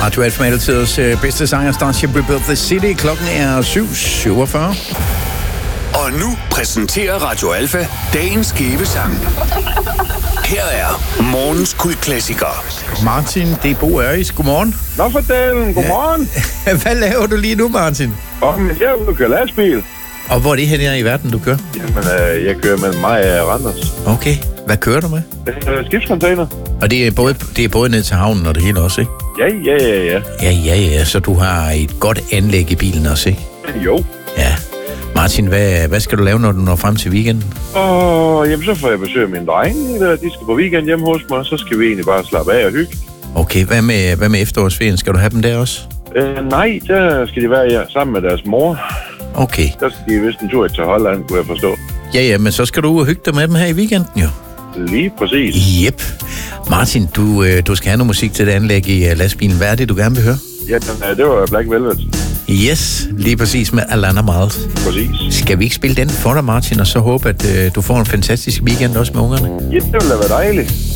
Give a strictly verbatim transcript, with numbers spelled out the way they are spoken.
Radio Alfa med altidets øh, bedste sanger, Starship Rebuilt the City. Klokken er syv syvogfyrre. Og nu præsenterer Radio Alfa dagens skæbesang. Her er morgens kultklassiker. Martin, det er Bo Øris. Godmorgen. Nå for dalen, godmorgen. Ja. Hvad laver du lige nu, Martin? Åh, men jeg er ude og køre lastbil. Og hvor er det her i verden, du kører? Jamen, øh, jeg kører med mig af Randers. Okay. Hvad kører du med? Øh, skibscontainer. Og det er, både, det er både ned til havnen og det hele også, ikke? Ja, ja, ja, ja. Ja, ja, ja. Så du har et godt anlæg i bilen også, ikke? Jo. Ja. Martin, hvad, hvad skal du lave, når du når frem til weekenden? Åh, jamen så får jeg besøg af mine drenge. De skal på weekend hjemme hos mig, så skal vi egentlig bare slappe af og hygge. Okay, hvad med, hvad med efterårsferien? Skal du have dem der også? Øh, nej, der skal de være ja, sammen med deres mor. Okay. Der skal de vist en tur til Holland, kunne jeg forstå. Ja, ja, men så skal du ud og hygge dig med dem her i weekenden, jo. Lige præcis. Jep. Martin, du, øh, du skal have noget musik til det anlæg i uh, lastbilen. Hvad er det, du gerne vil høre? Ja, den, det var Black Velvet. Yes, lige præcis med Alana Miles. Præcis. Skal vi ikke spille den for dig, Martin, og så håbe, at øh, du får en fantastisk weekend også med ungerne? Ja, det ville da være dejligt.